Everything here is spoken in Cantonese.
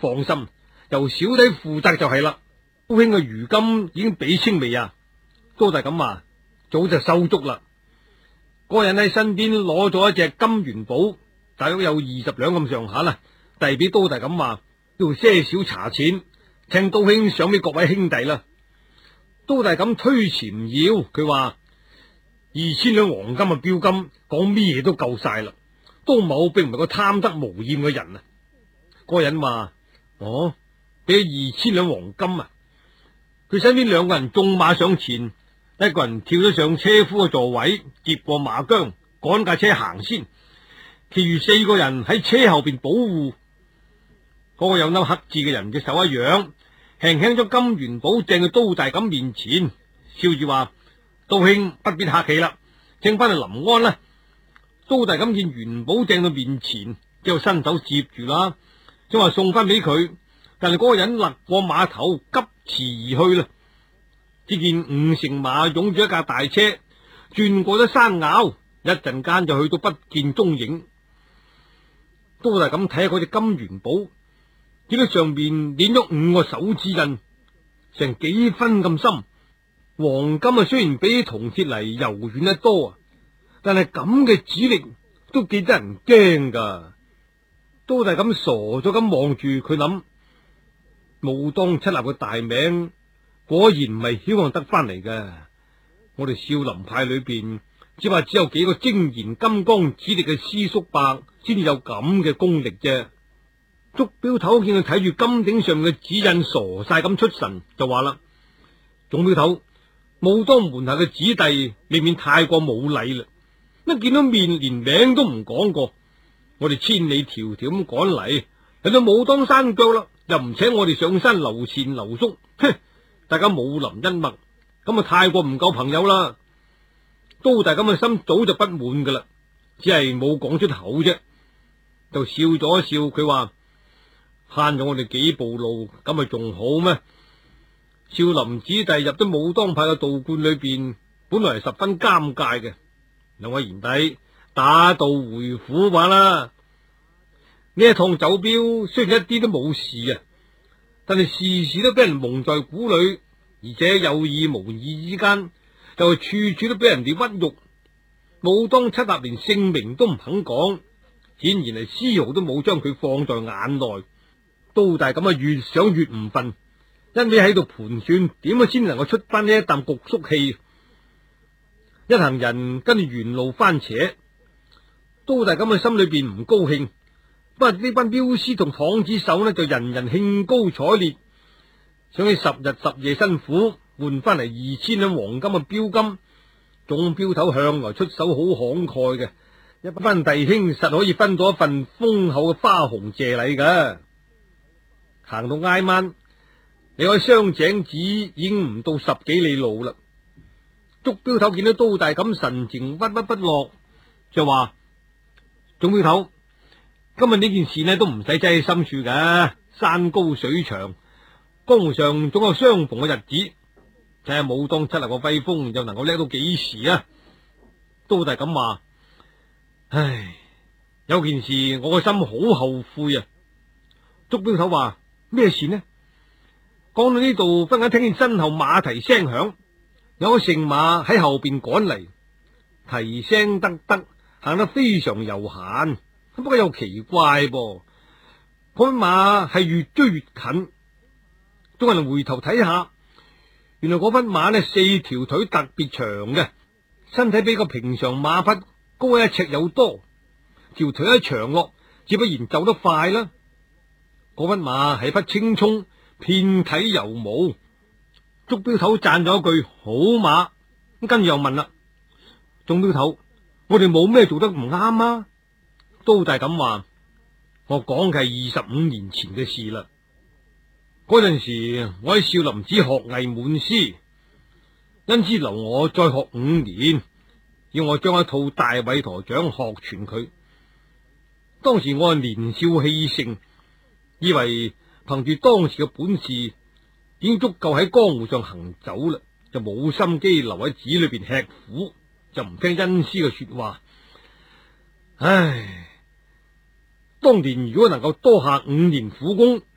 放心，由小弟負責就係啦。高兄嘅餘金已經俾清未啊？都大咁話，早就收足啦。嗰人喺身邊攞咗一隻金元寶，大約有20兩咁上下啦，遞俾都大咁話，要些少茶錢，請高兄賞俾各位兄弟啦。都大咁推辭唔要，佢話2000兩黃金嘅標金，講咩都夠晒啦。都某並唔係個貪得無厭嘅人啊。嗰人話：哦，俾2000兩黃金啊！佢身邊兩個人縱馬上前，一個人跳咗上車夫嘅座位，接過馬韁，趕架車行先。其餘4個人喺車後邊保護。嗰個有粒黑痣嘅人隻手一揚，輕輕將金元寶掟到都大咁面前，笑住話：都兄不必客氣啦，請翻去臨安啦。都大咁見元寶掟到面前，之後伸手接住啦，想話送翻俾佢，但係嗰個人勒過馬頭，急馳而去啦。只見5乘馬擁住一架大車，轉過咗山坳，一陣間就去到不見蹤影。都大咁睇下嗰隻金元寶，見到上邊點咗5個手指印，成幾分咁深。黃金啊，雖然比銅鐵嚟柔軟得多啊，但係咁嘅指力都幾得人驚噶。都大咁傻咗咁望住佢諗，武當七立嘅大名果然唔係僥倖得翻嚟嘅。我哋少林派裏邊只話只有幾個精研金剛指力嘅師叔伯先至有咁嘅功力啫。捉標頭見佢睇住金頂上面嘅指印傻晒咁出神，就話啦：總標頭，武當門下嘅子弟未免太過冇禮啦，一見到面連名都唔講過，我哋千里迢迢咁趕嚟，嚟到武當山腳啦，又唔請我哋上山留前留宿，哼！大家武林一脈，咁啊太過唔夠朋友啦。都大咁嘅心早就不滿噶啦，只係冇講出口啫，就笑咗一笑。佢話：慳咗我哋幾步路，咁咪仲好咩？少林子弟入咗武當派嘅道觀裏邊，本來係十分尷尬嘅。兩位賢弟打道回府話啦，呢一趟走標雖然一啲都冇事啊，但係時時都俾人蒙在鼓裏，而且有意無意之間就係處處都俾人哋屈辱。武當七立連姓名都唔肯講，顯然係絲毫都冇將佢放在眼內。都大咁啊，越想越唔忿，一味喺度盤算點樣先能夠出翻呢一啖焗縮氣。一行人跟住原路翻扯，都大咁嘅心裏邊唔高興。不過呢班鏢師同堂子手呢，就人人興高采烈，想起10日10夜辛苦換翻嚟2000兩黃金嘅標金，總標頭向來出手好慷慨嘅，一班弟兄實可以分到一份豐厚嘅花紅謝禮噶。行到挨晚，離開雙井寺已經唔到10幾里路啦。捉標頭見到都大咁神情鬱鬱不樂，就話：總標頭，今日呢件事呢都唔使擠喺心處嘅，山高水長，江湖上總有相逢嘅日子，睇下武當七立個威風又能夠叻到幾時啊！都大咁話：唉，有件事我個心好後悔啊！捉標頭話：咩事呢？講到呢度，忽然聽見身後馬蹄聲響，有個乘馬喺後邊趕嚟，蹄聲得得，行得非常悠閒。不過又奇怪噃，嗰馬係越追越近，眾人回頭睇下，原來嗰匹馬呢4條腿特別長嘅，身體比個平常馬匹高1尺有多，條腿一長落，自不然走得快啦。嗰匹馬係匹青蔥，遍體油毛。捉標頭讚咗一句好馬，跟住又問啦：總標頭，我哋冇咩做得唔啱啊？都大咁話：我講嘅係25年前嘅事啦。嗰陣時我喺少林寺學藝滿師，因此留我再學5年，要我將一套大偉陀掌學傳佢。當時我係年少氣盛，以為憑住當時嘅本事已經足夠喺江湖上行走啦，就冇心機留喺寺裏邊吃苦，就唔聽恩師嘅說話。唉，當年如果能夠多下5年苦功，